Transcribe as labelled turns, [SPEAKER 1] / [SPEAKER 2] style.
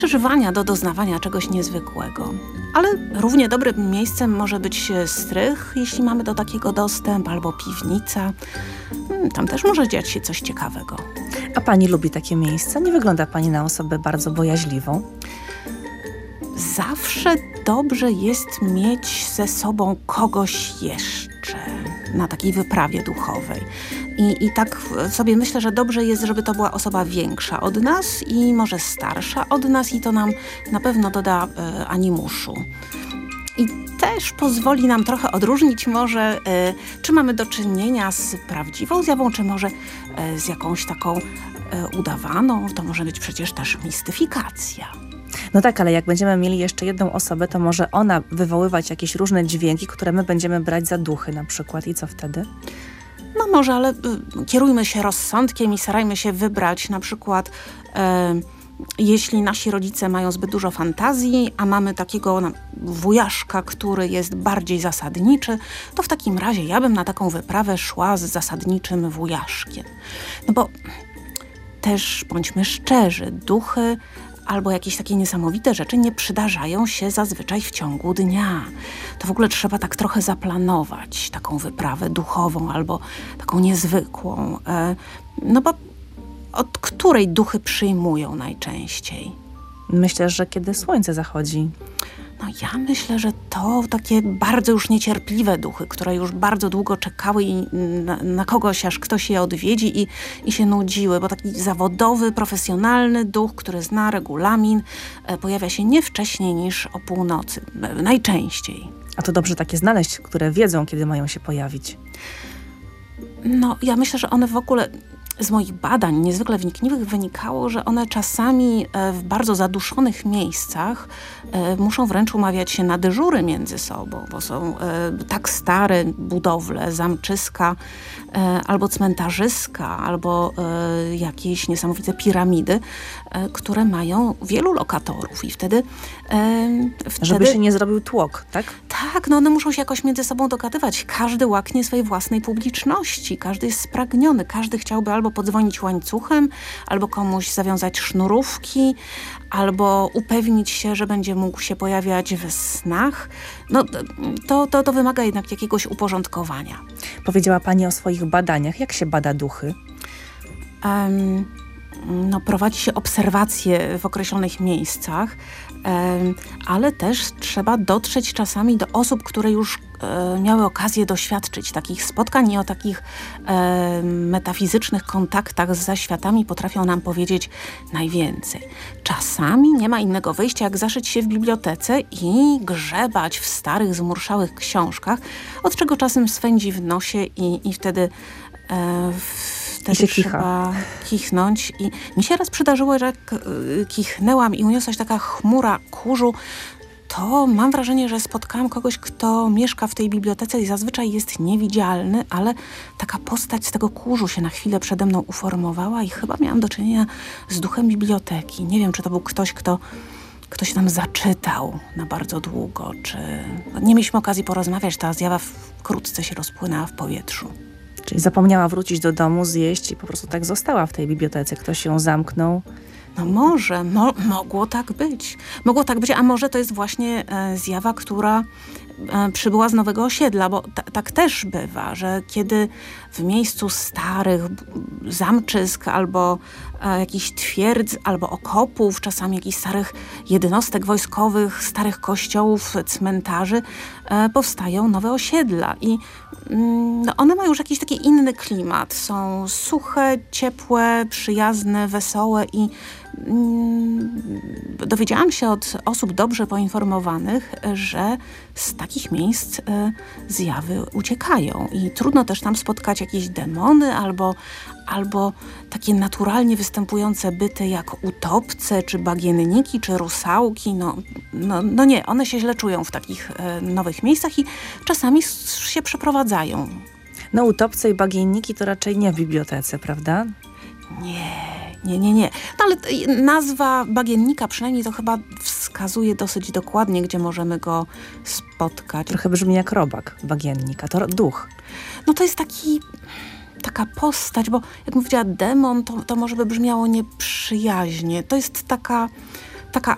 [SPEAKER 1] przeżywania, do doznawania czegoś niezwykłego. Ale równie dobrym miejscem może być strych, jeśli mamy do takiego dostęp, albo piwnica. Tam też może dziać się coś ciekawego.
[SPEAKER 2] A pani lubi takie miejsca? Nie wygląda pani na osobę bardzo bojaźliwą?
[SPEAKER 1] Zawsze dobrze jest mieć ze sobą kogoś jeszcze na takiej wyprawie duchowej. I tak sobie myślę, że dobrze jest, żeby to była osoba większa od nas i może starsza od nas i to nam na pewno doda animuszu. I też pozwoli nam trochę odróżnić może, czy mamy do czynienia z prawdziwą zjawą, czy może z jakąś taką udawaną. To może być przecież też mistyfikacja.
[SPEAKER 2] No tak, ale jak będziemy mieli jeszcze jedną osobę, to może ona wywoływać jakieś różne dźwięki, które my będziemy brać za duchy na przykład. I co wtedy?
[SPEAKER 1] No może, ale kierujmy się rozsądkiem i starajmy się wybrać na przykład, jeśli nasi rodzice mają zbyt dużo fantazji, a mamy takiego wujaszka, który jest bardziej zasadniczy, to w takim razie ja bym na taką wyprawę szła z zasadniczym wujaszkiem. No bo też bądźmy szczerzy, duchy albo jakieś takie niesamowite rzeczy nie przydarzają się zazwyczaj w ciągu dnia. To w ogóle trzeba tak trochę zaplanować taką wyprawę duchową albo taką niezwykłą. No bo od której duchy przyjmują najczęściej?
[SPEAKER 2] Myślę, że kiedy słońce zachodzi.
[SPEAKER 1] No ja myślę, że to takie bardzo już niecierpliwe duchy, które już bardzo długo czekały i na kogoś, aż ktoś je odwiedzi i się nudziły, bo taki zawodowy, profesjonalny duch, który zna regulamin, pojawia się nie wcześniej niż o północy, najczęściej.
[SPEAKER 2] A to dobrze takie znaleźć, które wiedzą, kiedy mają się pojawić.
[SPEAKER 1] No ja myślę, że one w ogóle z moich badań niezwykle wnikliwych wynikało, że one czasami w bardzo zaduszonych miejscach muszą wręcz umawiać się na dyżury między sobą, bo są tak stare budowle, zamczyska, albo cmentarzyska, albo jakieś niesamowite piramidy, które mają wielu lokatorów i wtedy...
[SPEAKER 2] Żeby się nie zrobił tłok, tak?
[SPEAKER 1] Tak, no one muszą się jakoś między sobą dogadywać. Każdy łaknie swojej własnej publiczności, każdy jest spragniony, każdy chciałby albo podzwonić łańcuchem, albo komuś zawiązać sznurówki, albo upewnić się, że będzie mógł się pojawiać w snach. No to wymaga jednak jakiegoś uporządkowania.
[SPEAKER 2] Powiedziała pani o swoich badaniach. Jak się bada duchy?
[SPEAKER 1] No, prowadzi się obserwacje w określonych miejscach, ale też trzeba dotrzeć czasami do osób, które już miały okazję doświadczyć takich spotkań i o takich metafizycznych kontaktach z zaświatami potrafią nam powiedzieć najwięcej. Czasami nie ma innego wyjścia, jak zaszyć się w bibliotece i grzebać w starych, zmurszałych książkach, od czego czasem swędzi w nosie i wtedy
[SPEAKER 2] się
[SPEAKER 1] trzeba kichnąć. I mi się raz przydarzyło, że jak kichnęłam i uniosła się taka chmura kurzu, to mam wrażenie, że spotkałam kogoś, kto mieszka w tej bibliotece i zazwyczaj jest niewidzialny, ale taka postać z tego kurzu się na chwilę przede mną uformowała i chyba miałam do czynienia z duchem biblioteki. Nie wiem, czy to był ktoś, kto się tam zaczytał na bardzo długo, czy... Nie mieliśmy okazji porozmawiać, ta zjawa wkrótce się rozpłynęła w powietrzu.
[SPEAKER 2] Czyli zapomniała wrócić do domu, zjeść i po prostu tak została w tej bibliotece. Ktoś ją zamknął.
[SPEAKER 1] No może, mogło tak być. Mogło tak być, a może to jest właśnie zjawa, która przybyła z nowego osiedla, bo tak też bywa, że kiedy w miejscu starych zamczysk albo jakichś twierdz, albo okopów, czasami jakichś starych jednostek wojskowych, starych kościołów, cmentarzy, powstają nowe osiedla i one mają już jakiś taki inny klimat. Są suche, ciepłe, przyjazne, wesołe i dowiedziałam się od osób dobrze poinformowanych, że z takich miejsc zjawy uciekają i trudno też tam spotkać jakieś demony albo takie naturalnie występujące byty jak utopce, czy bagienniki, czy rusałki. No nie, one się źle czują w takich nowych miejscach i czasami się przeprowadzają.
[SPEAKER 2] No utopce i bagienniki to raczej nie w bibliotece, prawda?
[SPEAKER 1] Nie. No ale nazwa bagiennika przynajmniej to chyba wskazuje dosyć dokładnie, gdzie możemy go spotkać.
[SPEAKER 2] Trochę brzmi jak robak bagiennika, to duch.
[SPEAKER 1] No to jest taka postać, bo jak mówiła demon, to może by brzmiało nieprzyjaźnie. To jest taka